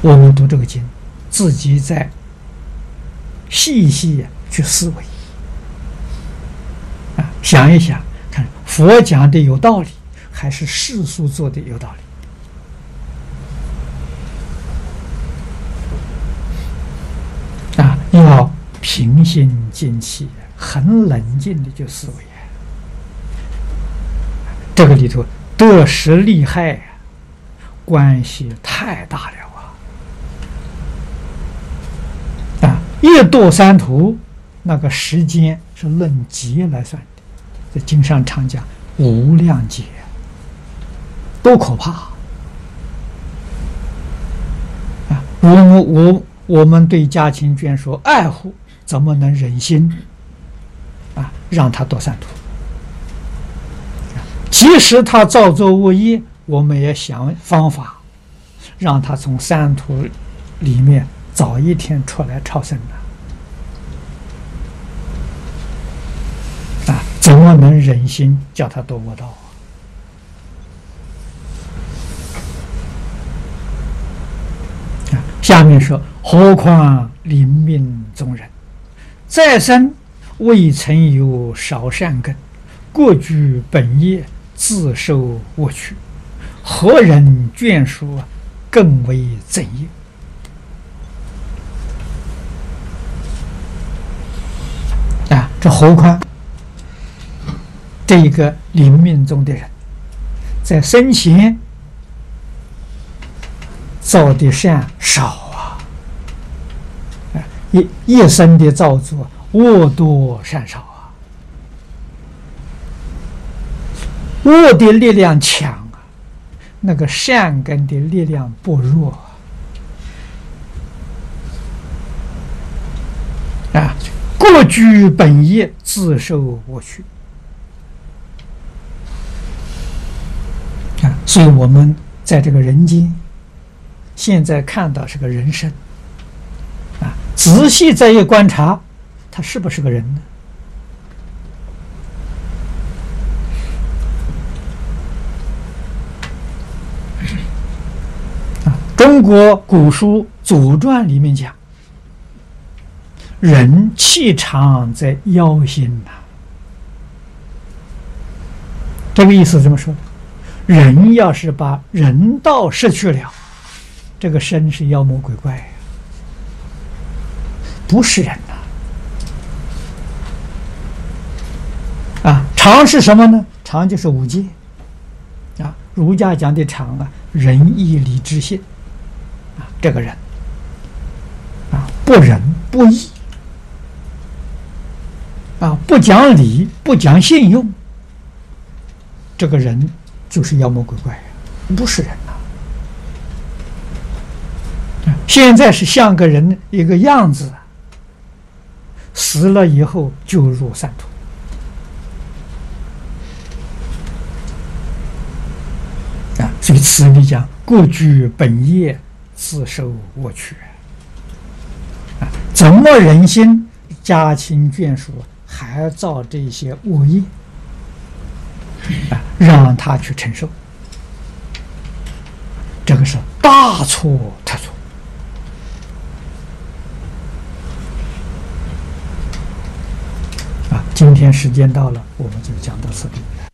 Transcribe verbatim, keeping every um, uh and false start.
我们读这个经，自己在细细去思维啊，想一想，看佛讲的有道理，还是世俗做的有道理啊？要平心静气，很冷静的去思维。这个里头得失利害关系太大了啊！啊，一堕三途，那个时间是论劫来算的，在经上常讲无量劫，多可怕啊！我我我们对家亲眷属爱护，怎么能忍心啊让他堕三途？即使他造作恶业，我们也想方法让他从三途里面早一天出来超生啊！啊，怎么能忍心叫他堕恶道啊？啊，下面说，何况临命中人，再生未曾有少善根，过居本业，自受恶趣，何人眷属更为憎业？啊，这何况这个临命中的人，在生前造的善少啊，啊一一生的造作恶多善少。恶的力量强啊，那个善根的力量薄弱啊！过居本业，自受恶趣啊！所以我们在这个人间，现在看到是个人生啊，仔细再一观察，他是不是个人呢？中国古书《左传》里面讲，人气长在腰心呐、啊。这个意思怎么说？人要是把人道失去了，这个身是妖魔鬼怪呀、啊，不是人呐、啊。啊，常是什么呢？常就是五戒啊，儒家讲的常啊，仁义礼智信。啊，这个人啊，不仁不义啊，不讲理，不讲信用，这个人就是妖魔鬼怪，不是人呐、啊。现在是像个人一个样子，死了以后就入三途。啊，所以此里讲过居本业，自受恶趣啊！怎么忍心家亲眷属还造这些恶业啊？让他去承受，这个是大错特错啊！今天时间到了，我们就讲到此地。